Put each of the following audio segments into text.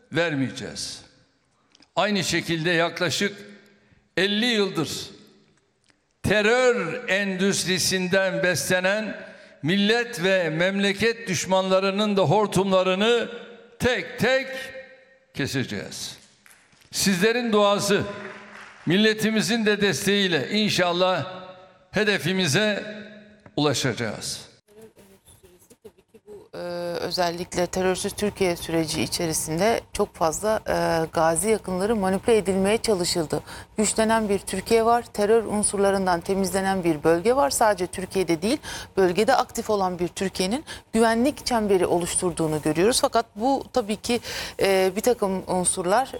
vermeyeceğiz. Aynı şekilde yaklaşık 50 yıldır terör endüstrisinden beslenen millet ve memleket düşmanlarının da hortumlarını tek tek keseceğiz. Sizlerin duası, milletimizin de desteğiyle inşallah hedefimize ulaşacağız. Özellikle terörsüz Türkiye süreci içerisinde çok fazla gazi yakınları manipüle edilmeye çalışıldı. Güçlenen bir Türkiye var, terör unsurlarından temizlenen bir bölge var. Sadece Türkiye'de değil, bölgede aktif olan bir Türkiye'nin güvenlik çemberi oluşturduğunu görüyoruz. Fakat bu tabii ki bir takım unsurlar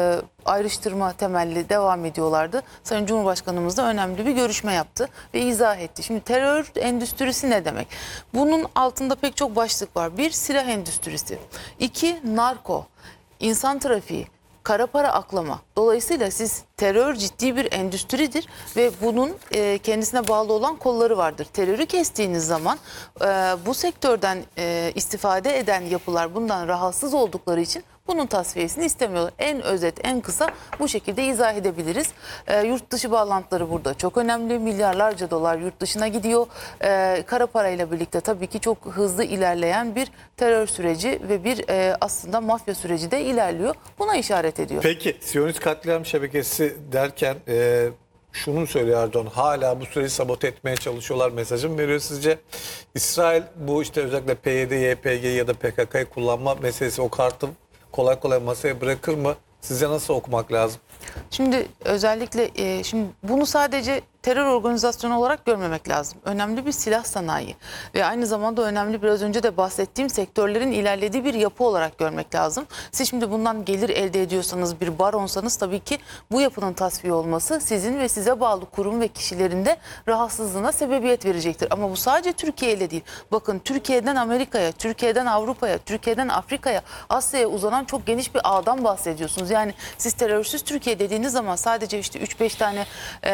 ayrıştırma temelli devam ediyorlardı. Sayın Cumhurbaşkanımız da önemli bir görüşme yaptı ve izah etti. Şimdi terör endüstrisi ne demek? Bunun altında pek çok başlık var. Bir, silah endüstrisi. İki, narko, insan trafiği, kara para aklama. Dolayısıyla terör ciddi bir endüstridir ve bunun kendisine bağlı olan kolları vardır. Terörü kestiğiniz zaman bu sektörden istifade eden yapılar bundan rahatsız oldukları için bunun tasfiyesini istemiyorlar. En özet, en kısa bu şekilde izah edebiliriz. Yurt dışı bağlantıları burada çok önemli. Milyarlarca dolar yurt dışına gidiyor. Kara parayla birlikte tabii ki çok hızlı ilerleyen bir terör süreci ve bir aslında mafya süreci de ilerliyor. Buna işaret ediyor. Peki Siyonist katliam şebekesi derken şunu mu söylüyor Erdoğan? Hala bu süreci sabote etmeye çalışıyorlar mesajı mı veriyor sizce? İsrail bu işte özellikle PYD, YPG ya da PKK'yı kullanma meselesi, o kartı kolay kolay masaya bırakır mı? Sizce nasıl okumak lazım? Şimdi özellikle şimdi bunu sadece terör organizasyonu olarak görmemek lazım. Önemli bir silah sanayi ve aynı zamanda önemli, biraz önce de bahsettiğim sektörlerin ilerlediği bir yapı olarak görmek lazım. Siz şimdi bundan gelir elde ediyorsanız, bir baronsanız tabii ki bu yapının tasfiye olması sizin ve size bağlı kurum ve kişilerin de rahatsızlığına sebebiyet verecektir. Ama bu sadece Türkiye ile değil. Bakın, Türkiye'den Amerika'ya, Türkiye'den Avrupa'ya, Türkiye'den Afrika'ya, Asya'ya uzanan çok geniş bir ağdan bahsediyorsunuz. Yani siz terörsüz Türkiye dediğiniz zaman sadece işte 3-5 tane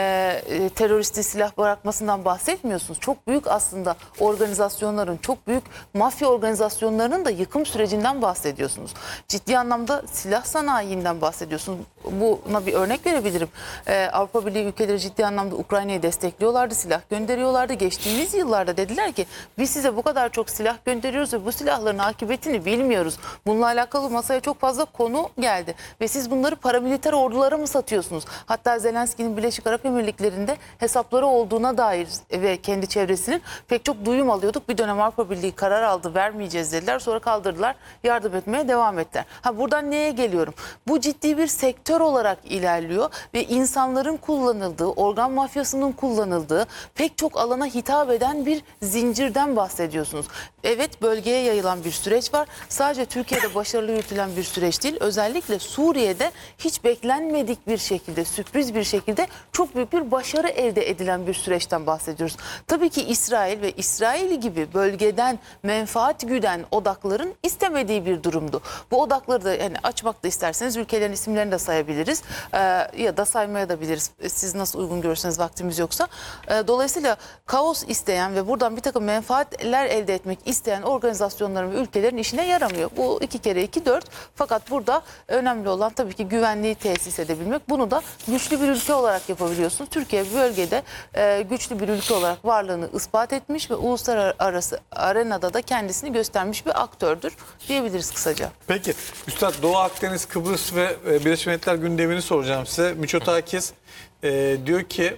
teröristin silah bırakmasından bahsetmiyorsunuz. Çok büyük aslında organizasyonların, çok büyük mafya organizasyonlarının da yıkım sürecinden bahsediyorsunuz. Ciddi anlamda silah sanayinden bahsediyorsunuz. Buna bir örnek verebilirim. Avrupa Birliği ülkeleri ciddi anlamda Ukrayna'yı destekliyorlardı, silah gönderiyorlardı. Geçtiğimiz yıllarda dediler ki biz size bu kadar çok silah gönderiyoruz ve bu silahların akıbetini bilmiyoruz. Bununla alakalı masaya çok fazla konu geldi ve siz bunları paramiliter ordulara mı satıyorsunuz? Hatta Zelenski'nin Birleşik Arap Emirlikleri'nde hesapları olduğuna dair ve kendi çevresinin pek çok duyum alıyorduk. Bir dönem Avrupa Birliği karar aldı, vermeyeceğiz dediler. Sonra kaldırdılar, yardım etmeye devam ettiler. Buradan neye geliyorum? Bu ciddi bir sektör olarak ilerliyor ve insanların kullanıldığı, organ mafyasının kullanıldığı pek çok alana hitap eden bir zincirden bahsediyorsunuz. Evet, bölgeye yayılan bir süreç var. Sadece Türkiye'de başarılı yürütülen bir süreç değil. Özellikle Suriye'de hiç beklenmedik bir şekilde, sürpriz bir şekilde çok büyük bir başarı elde edilen bir süreçten bahsediyoruz. Tabii ki İsrail ve İsrail gibi bölgeden menfaat güden odakların istemediği bir durumdu. Bu odakları da yani açmak da isterseniz ülkelerin isimlerini de sayabiliriz ya da saymaya da biliriz. Siz nasıl uygun görürseniz, vaktimiz yoksa. Dolayısıyla kaos isteyen ve buradan bir takım menfaatler elde etmek isteyen organizasyonların ve ülkelerin işine yaramıyor. Bu 2 kere 2 4. Fakat burada önemli olan tabii ki güvenliği tesis edebilmek. Bunu da güçlü bir ülke olarak yapabiliyorsunuz. Türkiye bölgede güçlü bir ülke olarak varlığını ispat etmiş ve uluslararası arenada da kendisini göstermiş bir aktördür diyebiliriz kısaca. Peki Üstad, Doğu Akdeniz, Kıbrıs ve Birleşmiş Milletler gündemini soracağım size. Miçotakis diyor ki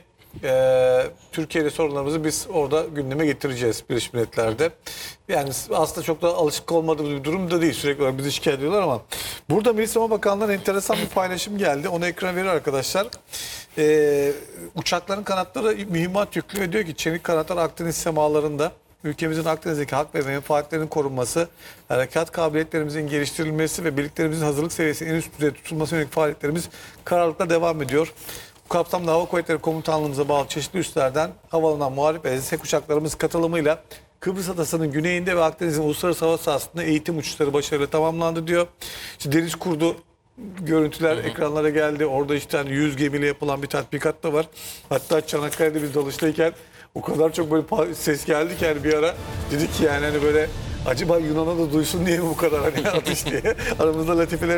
Türkiye'de sorunlarımızı biz orada gündeme getireceğiz Birleşmiş Milletler'de. Yani aslında çok da alışık olmadığımız bir durum da değil. Sürekli olarak bizi şikayet ediyorlar ama burada Milli Savunma Bakanlığı'ndan enteresan bir paylaşım geldi. Onu ekrana veriyor arkadaşlar. Uçakların kanatları mühimmat yüklü ve diyor ki çelik kanatlar Akdeniz semalarında ülkemizin Akdeniz'deki hak ve menfaatlerinin korunması, harekat kabiliyetlerimizin geliştirilmesi ve birliklerimizin hazırlık seviyesinin en üst düzeyde tutulması yönelik faaliyetlerimiz kararlılıkla devam ediyor. Bu kapsamda Hava Kuvvetleri Komutanlığımıza bağlı çeşitli üslerden havalanan muharip ve destek uçaklarımız katılımıyla Kıbrıs Adası'nın güneyinde ve Akdeniz'in uluslararası hava sahasında eğitim uçuşları başarıyla tamamlandı diyor. İşte deniz kurdu görüntüler ekranlara geldi. Orada işte hani 100 gemiyle yapılan bir tatbikat da var. Hatta Çanakkale'de biz dalıştayken o kadar çok böyle ses geldi ki yani bir ara dedik ki yani hani böyle acaba Yunan'a da duysun diye mi bu kadar hani atış diye aramızda latifeler